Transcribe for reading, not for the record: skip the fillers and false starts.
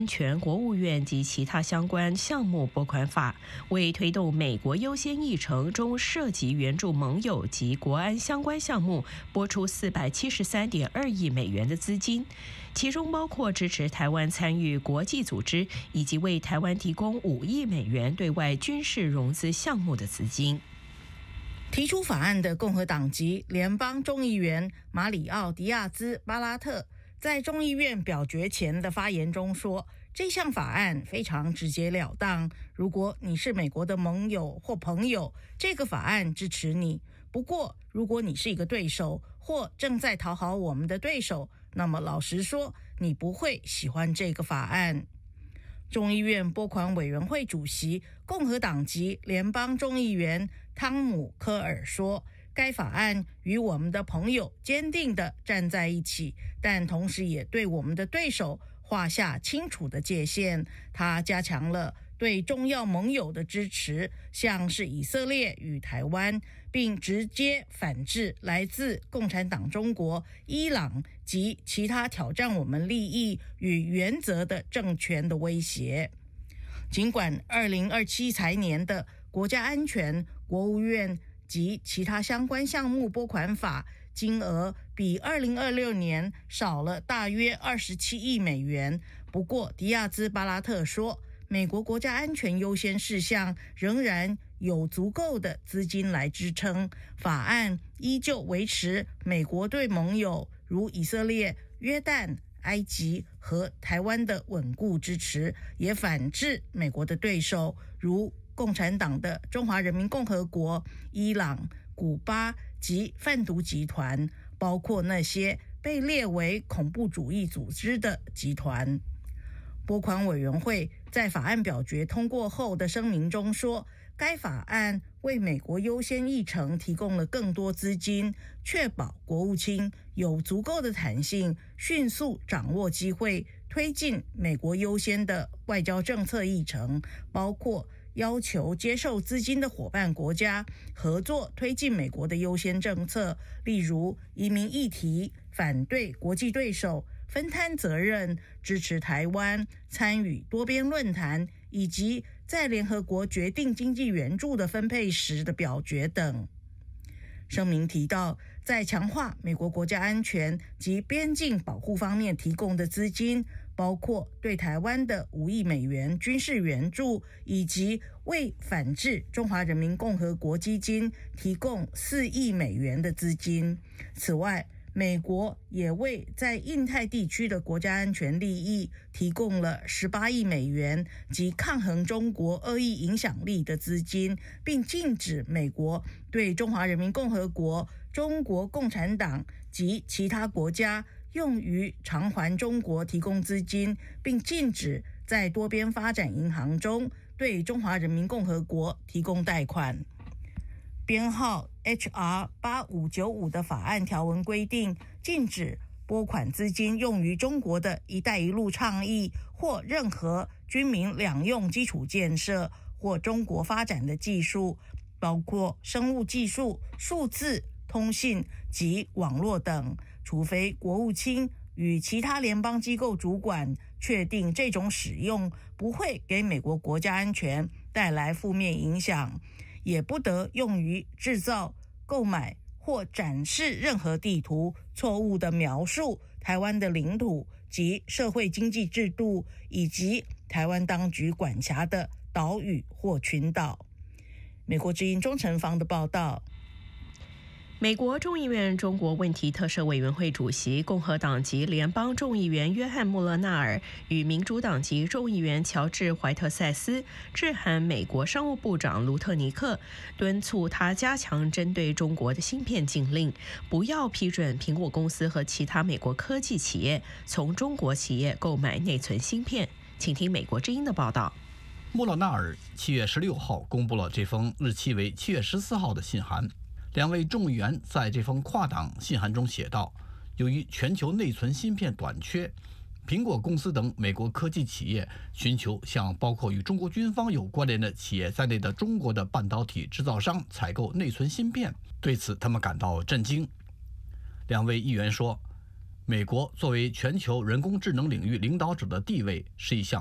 全国务院及其他相关项目拨款法，为推动美国优先议程中涉及援助盟友及国安相关项目，拨出473.2亿美元的资金，其中包括支持台湾参与国际组织，以及为台湾提供5亿美元对外军事融资项目的资金。 提出法案的共和党籍联邦众议员马里奥·迪亚兹·巴拉特在众议院表决前的发言中说，这项法案非常直截了当，如果你是美国的盟友或朋友，这个法案支持你。不过，如果你是一个对手或正在讨好我们的对手，那么老实说，你不会喜欢这个法案。众议院拨款委员会主席共和党籍联邦众议员汤姆·科尔说，该法案与我们的朋友坚定地站在一起，但同时也对我们的对手画下清楚的界限。他加强了对重要盟友的支持，像是以色列与台湾，并直接反制来自共产党中国、伊朗及其他挑战我们利益与原则的政权的威胁。尽管2027财年的国家安全、国务院及其他相关项目拨款法金额比2026年少了大约27亿美元，不过迪亚兹巴拉特说，美国国家安全优先事项仍然有足够的资金来支撑，法案依旧维持美国对盟友如以色列、约旦、埃及和台湾的稳固支持，也反制美国的对手如共产党的中华人民共和国、伊朗、古巴及贩毒集团，包括那些被列为恐怖主义组织的集团。拨款委员会在法案表决通过后的声明中说，该法案为美国优先议程提供了更多资金，确保国务卿有足够的弹性，迅速掌握机会，推进美国优先的外交政策议程，包括要求接受资金的伙伴国家合作推进美国的优先政策，例如移民议题、反对国际对手、分摊责任、支持台湾、参与多边论坛，以及在联合国决定经济援助的分配时的表决等。声明提到，在强化美国国家安全及边境保护方面提供的资金，包括对台湾的5亿美元军事援助，以及为反制中华人民共和国基金提供4亿美元的资金。此外，美国也为在印太地区的国家安全利益提供了18亿美元及抗衡中国恶意影响力的资金，并禁止美国对中华人民共和国、中国共产党及其他国家用于偿还中国提供资金，并禁止在多边发展银行中对中华人民共和国提供贷款。编号 HR8595 的法案条文规定，禁止拨款资金用于中国的一带一路倡议或任何军民两用基础建设或中国发展的技术，包括生物技术、数字、通信及网络等，除非国务卿与其他联邦机构主管确定这种使用不会给美国国家安全带来负面影响，也不得用于制造、购买或展示任何地图，错误地描述台湾的领土及社会经济制度，以及台湾当局管辖的岛屿或群岛。美国之音钟成芳的报道。 美国众议院中国问题特设委员会主席共和党籍联邦众议员约翰·穆勒纳尔与民主党籍众议员乔治·怀特塞斯致函美国商务部长卢特尼克，敦促他加强针对中国的芯片禁令，不要批准苹果公司和其他美国科技企业从中国企业购买内存芯片。请听美国之音的报道。 穆勒纳尔7月16号公布了这封日期为7月14号的信函。两位众议员在这封跨党信函中写道，由于全球内存芯片短缺，苹果公司等美国科技企业寻求向包括与中国军方有关联的企业在内的中国的半导体制造商采购内存芯片，对此他们感到震惊。两位议员说， 美国作为全球人工智能领域领导者的地位是一项